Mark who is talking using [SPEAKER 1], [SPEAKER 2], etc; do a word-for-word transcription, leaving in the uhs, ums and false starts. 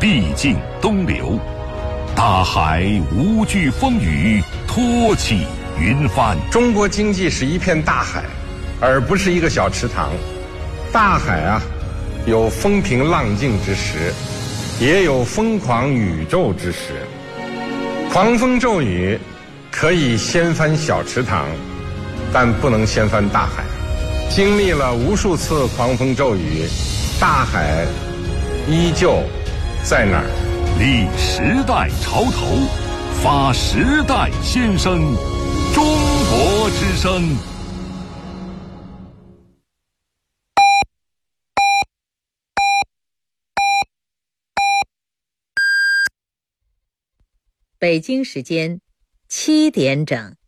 [SPEAKER 1] 毕竟东流，大海无惧风雨，托起云帆。
[SPEAKER 2] 中国经济是一片大海，而不是一个小池塘。大海啊，有风平浪静之时，也有疯狂宇宙之时。狂风骤雨可以掀翻小池塘，但不能掀翻大海。经历了无数次狂风骤雨，大海依旧在那儿。
[SPEAKER 1] 立时代潮头，发时代先声，中国之声。
[SPEAKER 3] 北京时间七点整。